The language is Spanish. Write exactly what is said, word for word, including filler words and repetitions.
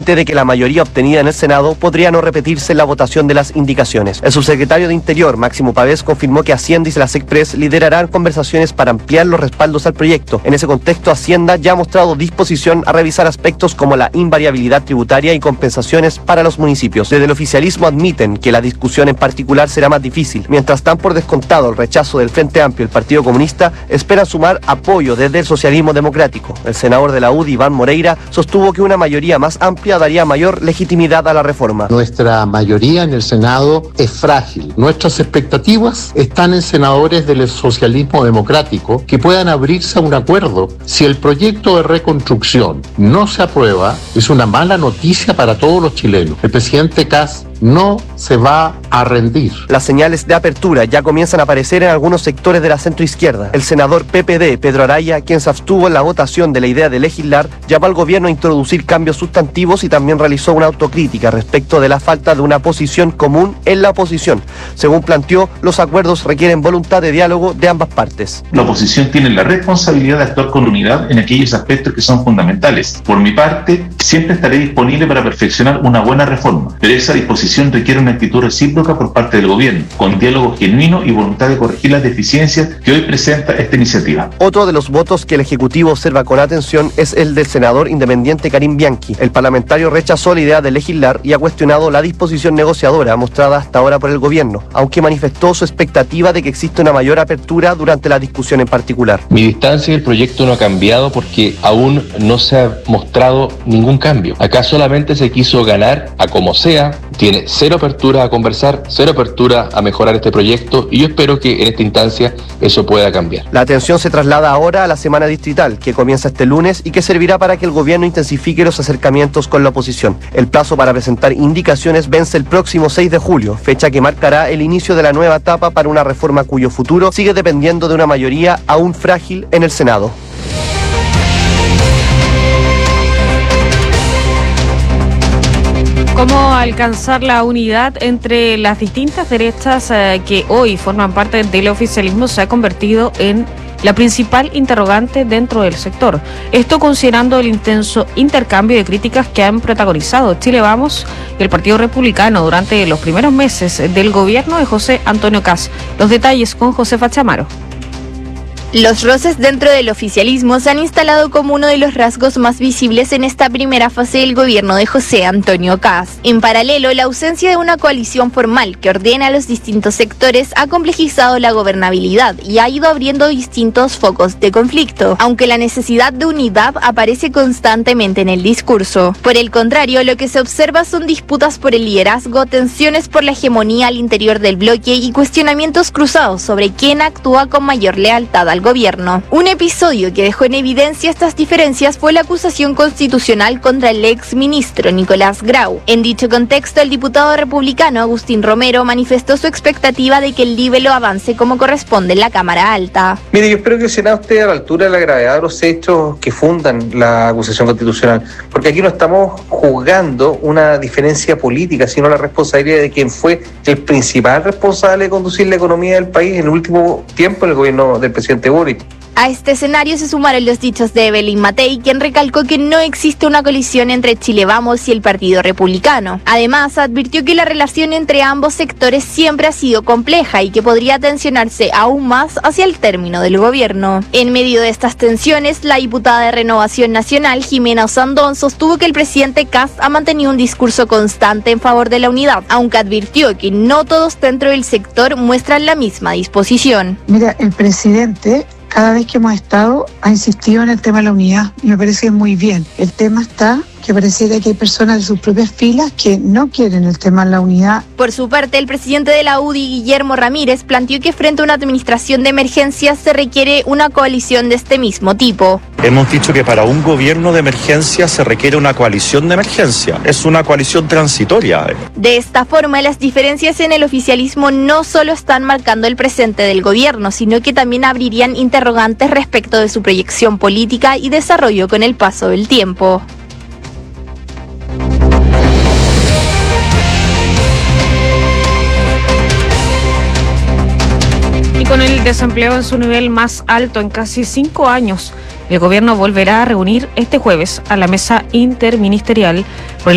consciente de que la mayoría obtenida en el Senado podría no repetirse en la votación de las indicaciones. El subsecretario de Interior, Máximo Pavés, confirmó que Hacienda y la SECPRES liderarán conversaciones para ampliar los respaldos al proyecto. En ese contexto, Hacienda ya ha mostrado disposición a revisar aspectos como la invariabilidad tributaria y compensaciones para los municipios. Desde el oficialismo admiten que la discusión en particular será más difícil. Mientras dan por descontado el rechazo del Frente Amplio y el Partido Comunista, esperan sumar apoyo desde el socialismo democrático. El senador de la U D I, Iván Moreira, sostuvo que una mayoría más amplia daría mayor legitimidad a la reforma. Nuestra mayoría en el Senado es frágil. Nuestras expectativas están en senadores del socialismo democrático que puedan abrirse a un acuerdo. Si el proyecto de reconstrucción no se aprueba, es una mala noticia para todos los chilenos. El presidente Kast no se va a rendir. Las señales de apertura ya comienzan a aparecer en algunos sectores de la centroizquierda. El senador P P D, Pedro Araya, quien se abstuvo en la votación de la idea de legislar, llamó al gobierno a introducir cambios sustantivos y también realizó una autocrítica respecto de la falta de una posición común en la oposición. Según planteó, los acuerdos requieren voluntad de diálogo de ambas partes. La oposición tiene la responsabilidad de actuar con unidad en aquellos aspectos que son fundamentales. Por mi parte, siempre estaré disponible para perfeccionar una buena reforma, pero esa disposición requiere una actitud recíproca por parte del gobierno, con diálogo genuino y voluntad de corregir las deficiencias que hoy presenta esta iniciativa. Otro de los votos que el Ejecutivo observa con atención es el del senador independiente Karim Bianchi. El parlamentario rechazó la idea de legislar y ha cuestionado la disposición negociadora mostrada hasta ahora por el gobierno, aunque manifestó su expectativa de que existe una mayor apertura durante la discusión en particular. Mi distancia del proyecto no ha cambiado porque aún no se ha mostrado ningún cambio. Acá solamente se quiso ganar a como sea. Tiene cero apertura a conversar, cero apertura a mejorar este proyecto y yo espero que en esta instancia eso pueda cambiar. La atención se traslada ahora a la semana distrital, que comienza este lunes y que servirá para que el gobierno intensifique los acercamientos con la oposición. El plazo para presentar indicaciones vence el próximo seis de julio, fecha que marcará el inicio de la nueva etapa para una reforma cuyo futuro sigue dependiendo de una mayoría aún frágil en el Senado. ¿Cómo alcanzar la unidad entre las distintas derechas eh, que hoy forman parte del oficialismo? Se ha convertido en la principal interrogante dentro del sector. Esto considerando el intenso intercambio de críticas que han protagonizado Chile Vamos y el Partido Republicano durante los primeros meses del gobierno de José Antonio Kast. Los detalles con Josefa Chamaro. Los roces dentro del oficialismo se han instalado como uno de los rasgos más visibles en esta primera fase del gobierno de José Antonio Kast. En paralelo, la ausencia de una coalición formal que ordene a los distintos sectores ha complejizado la gobernabilidad y ha ido abriendo distintos focos de conflicto, aunque la necesidad de unidad aparece constantemente en el discurso. Por el contrario, lo que se observa son disputas por el liderazgo, tensiones por la hegemonía al interior del bloque y cuestionamientos cruzados sobre quién actúa con mayor lealtad al gobierno. Un episodio que dejó en evidencia estas diferencias fue la acusación constitucional contra el ex ministro Nicolás Grau. En dicho contexto, el diputado republicano Agustín Romero manifestó su expectativa de que el libelo avance como corresponde en la Cámara Alta. Mire, yo espero que el Senado esté a la altura de la gravedad de los hechos que fundan la acusación constitucional, porque aquí no estamos juzgando una diferencia política, sino la responsabilidad de quien fue el principal responsable de conducir la economía del país en el último tiempo en el gobierno del presidente Boric. A este escenario se sumaron los dichos de Evelyn Matei, quien recalcó que no existe una colisión entre Chile Vamos y el Partido Republicano. Además, advirtió que la relación entre ambos sectores siempre ha sido compleja y que podría tensionarse aún más hacia el término del gobierno. En medio de estas tensiones, la diputada de Renovación Nacional, Jimena Osandón, sostuvo que el presidente Kast ha mantenido un discurso constante en favor de la unidad, aunque advirtió que no todos dentro del sector muestran la misma disposición. Mira, el presidente, cada vez que hemos estado, ha insistido en el tema de la unidad y me parece muy bien. El tema está que pareciera que hay personas de sus propias filas que no quieren el tema de la unidad. Por su parte, el presidente de la U D I, Guillermo Ramírez, planteó que frente a una administración de emergencia se requiere una coalición de este mismo tipo. Hemos dicho que para un gobierno de emergencia se requiere una coalición de emergencia. Es una coalición transitoria. De esta forma, las diferencias en el oficialismo no solo están marcando el presente del gobierno, sino que también abrirían interrogantes respecto de su proyección política y desarrollo con el paso del tiempo. Y con el desempleo en su nivel más alto en casi cinco años, el gobierno volverá a reunir este jueves a la mesa interministerial